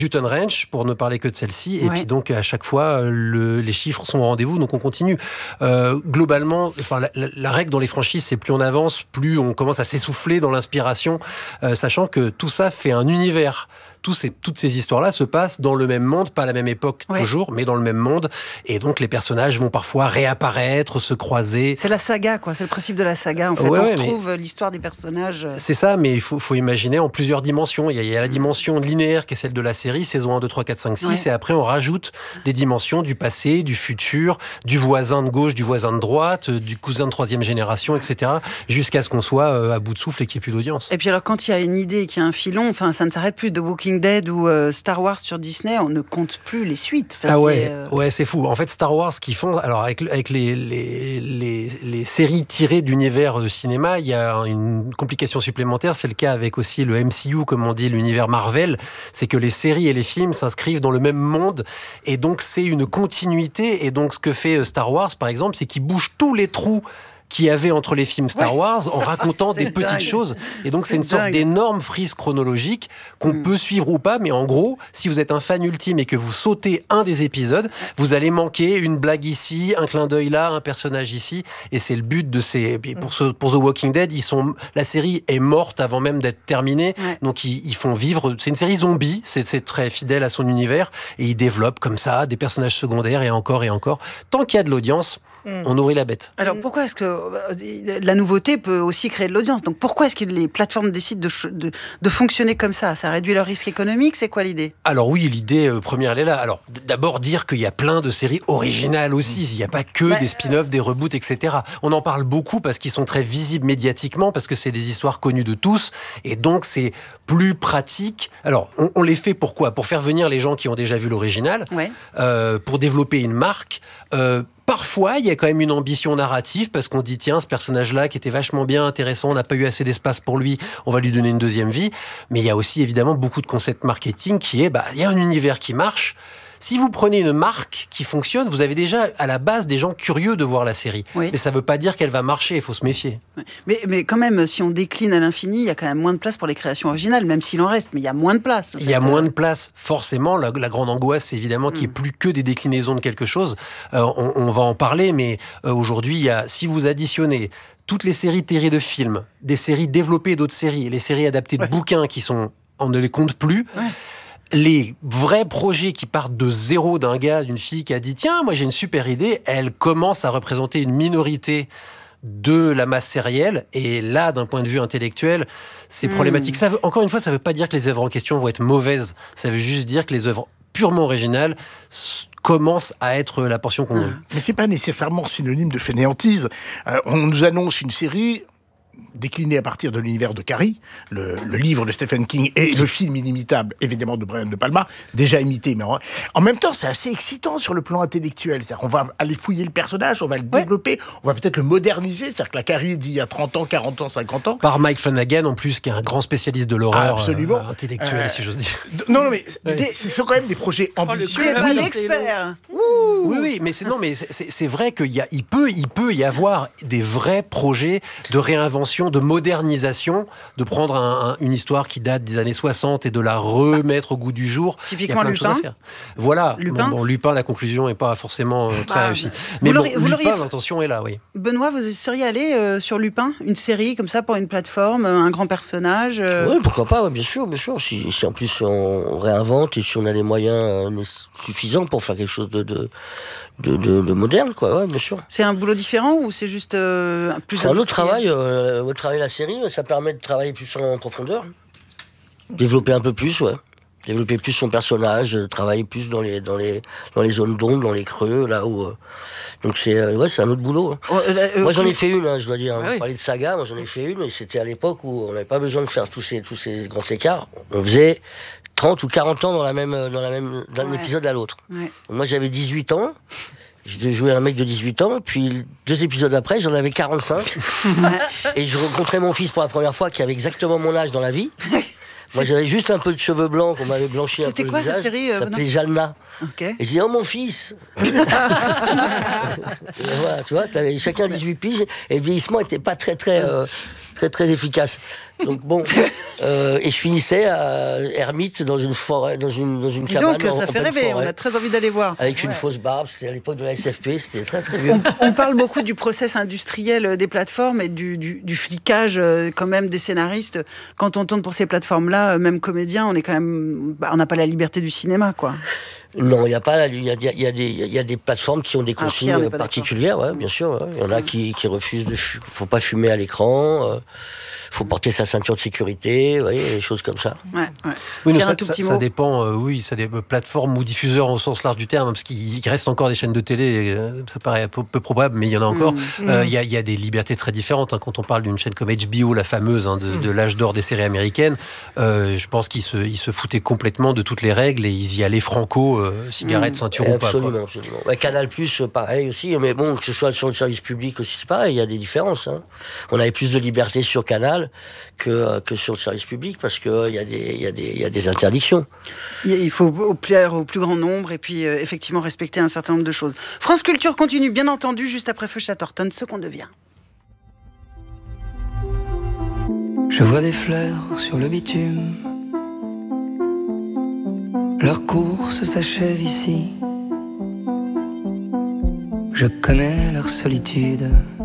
Newton Ranch, pour ne parler que de celle-ci. Et puis donc, à chaque fois, les chiffres sont au rendez-vous, donc on continue. Globalement, la règle dans les franchises, c'est plus on avance, plus on commence à s'essouffler dans l'inspiration, sachant que tout ça fait un univers. Toutes ces histoires-là se passent dans le même monde, pas à la même époque toujours, mais dans le même monde. Et donc, les personnages vont parfois réapparaître, se croiser. C'est la saga, quoi. C'est le principe de la saga. En fait, on retrouve l'histoire des personnages. C'est ça, mais il faut imaginer en plusieurs dimensions. Il y a la dimension linéaire qui est celle de la série, saison 1, 2, 3, 4, 5, 6. Et après, on rajoute des dimensions du passé, du futur, du voisin de gauche, du voisin de droite, du cousin de troisième génération, etc. Jusqu'à ce qu'on soit à bout de souffle et qu'il n'y ait plus d'audience. Et puis alors, quand il y a une idée, qu'il y a un filon, ça ne s'arrête plus. The Walking Dead ou Star Wars sur Disney, on ne compte plus les suites. C'est fou. En fait, Star Wars, qu'ils font, alors avec les séries tirées d'univers cinéma, il y a une complication supplémentaire. C'est le cas avec aussi le MCU, comme on dit, l'univers Marvel. C'est que les séries et les films s'inscrivent dans le même monde, et donc c'est une continuité. Et donc, ce que fait Star Wars, par exemple, c'est qu'il bouge tous les trous qu'il y avait entre les films Star Wars en racontant des petites choses. Et donc, c'est une sorte d'énorme frise chronologique qu'on peut suivre ou pas. Mais en gros, si vous êtes un fan ultime et que vous sautez un des épisodes, vous allez manquer une blague ici, un clin d'œil là, un personnage ici. Et c'est le but de ces... Pour The Walking Dead, la série est morte avant même d'être terminée. Donc, ils font vivre... C'est une série zombie. C'est très fidèle à son univers. Et ils développent comme ça des personnages secondaires et encore et encore. Tant qu'il y a de l'audience, on nourrit la bête. Alors, pourquoi est-ce que la nouveauté peut aussi créer de l'audience? Donc, pourquoi est-ce que les plateformes décident de fonctionner comme ça? Ça réduit leur risque économique? C'est quoi l'idée? Alors oui, l'idée première, elle est là. Alors, d'abord, dire qu'il y a plein de séries originales aussi. Il n'y a pas que des spin-offs, des reboots, etc. On en parle beaucoup parce qu'ils sont très visibles médiatiquement, parce que c'est des histoires connues de tous. Et donc, c'est plus pratique. Alors, on les fait pourquoi? Pour faire venir les gens qui ont déjà vu l'original, pour développer une marque. Parfois, il y a quand même une ambition narrative parce qu'on se dit, tiens, ce personnage-là qui était vachement bien intéressant, on n'a pas eu assez d'espace pour lui, on va lui donner une deuxième vie. Mais il y a aussi évidemment beaucoup de concepts marketing qui est, il y a un univers qui marche. Si vous prenez une marque qui fonctionne, vous avez déjà à la base des gens curieux de voir la série. Mais ça ne veut pas dire qu'elle va marcher, il faut se méfier. Mais quand même, si on décline à l'infini, il y a quand même moins de place pour les créations originales, même s'il en reste, mais il y a moins de place. Il y a moins de place, forcément. La grande angoisse, c'est évidemment qu'il n'y ait plus que des déclinaisons de quelque chose. On va en parler, mais aujourd'hui, si vous additionnez toutes les séries tirées de films, des séries développées d'autres séries, les séries adaptées de bouquins on ne les compte plus. Les vrais projets qui partent de zéro d'un gars, d'une fille qui a dit « Tiens, moi j'ai une super idée », elle commence à représenter une minorité de la masse sérielle. Et là, d'un point de vue intellectuel, c'est problématique. Encore une fois, ça ne veut pas dire que les œuvres en question vont être mauvaises. Ça veut juste dire que les œuvres purement originales commencent à être la portion qu'on veut. Mais c'est pas nécessairement synonyme de fainéantise. On nous annonce une série décliné à partir de l'univers de Carrie, le livre de Stephen King et le film inimitable, évidemment, de Brian De Palma, déjà imité. Mais en même temps, c'est assez excitant sur le plan intellectuel. C'est-à-dire qu'on va aller fouiller le personnage, on va le développer, on va peut-être le moderniser. C'est-à-dire que la Carrie d'il y a 30 ans, 40 ans, 50 ans. Par Mike Flanagan, en plus, qui est un grand spécialiste de l'horreur intellectuelle, si j'ose dire. Non, mais ce sont quand même des projets ambitieux. C'est pas l'expert. Oui, mais c'est vrai qu'il peut y avoir des vrais projets de réinvention, de modernisation, de prendre une histoire qui date des années 60 et de la remettre au goût du jour. Typiquement Lupin. Voilà. Lupin, la conclusion n'est pas forcément très réussie. Mais Lupin, l'intention est là, oui. Benoît, vous seriez allé sur Lupin, une série comme ça pour une plateforme, un grand personnage Oui, pourquoi pas, bien sûr. Si en plus on réinvente et si on a les moyens suffisants pour faire quelque chose de moderne, quoi, ouais, bien sûr. C'est un boulot différent ou c'est juste plus c'est un autre travail. Travailler la série, ça permet de travailler plus en profondeur, développer un peu plus, développer plus son personnage, travailler plus dans les zones d'ombre, dans les creux, là où. Donc c'est un autre boulot. Moi j'en ai fait une, je dois dire. On parlait de saga, moi j'en ai fait une, et c'était à l'époque où on n'avait pas besoin de faire tous ces grands écarts. On faisait 30 ou 40 ans dans d'un épisode à l'autre. Ouais. Moi j'avais 18 ans. Je devais jouer un mec de 18 ans, puis 2 épisodes après, j'en avais 45. Et je rencontrais mon fils pour la première fois, qui avait exactement mon âge dans la vie. Moi, j'avais juste un peu de cheveux blancs qu'on m'avait blanchi un peu le visage. C'était quoi cette série Ça s'appelait Jalna. Ok. Et je dis, oh mon fils. Et voilà, tu vois, t'avais chacun 18 piges et le vieillissement n'était pas très efficace. Donc bon, et je finissais à Ermite dans une forêt, dans une cabane. Donc ça fait rêver, on a très envie d'aller voir. Avec une fausse barbe, c'était à l'époque de la SFP, c'était très vieux. On parle beaucoup du process industriel des plateformes et du flicage quand même des scénaristes. Quand on tourne pour ces plateformes-là, même comédien, on est quand même, on n'a pas la liberté du cinéma, quoi. Non, il n'y a pas. Il y a des plateformes qui ont des consignes particulières, ouais, bien sûr. Ouais. Il y en a qui refusent faut pas fumer à l'écran. Faut porter sa ceinture de sécurité, vous voyez, des choses comme ça. Ouais. Oui, ça dépend, ça des plateformes ou diffuseurs au sens large du terme, parce qu'il reste encore des chaînes de télé, ça paraît peu probable, mais il y en a encore. Il y a des libertés très différentes. Quand on parle d'une chaîne comme HBO, la fameuse, de l'âge d'or des séries américaines, je pense qu'ils se foutaient complètement de toutes les règles et ils y allaient franco, cigarette, ceinture ou pas. Absolument. Ouais, Canal+, pareil aussi, mais bon, que ce soit sur le service public aussi, c'est pareil, il y a des différences. Hein. On avait plus de liberté sur Canal que sur le service public parce qu'il y a des interdictions. Il faut plaire au plus grand nombre et puis effectivement respecter un certain nombre de choses. France Culture continue, bien entendu, juste après Feu Chatterton, ce qu'on devient. Je vois des fleurs sur le bitume. Leur course s'achève ici. Je connais leur solitude.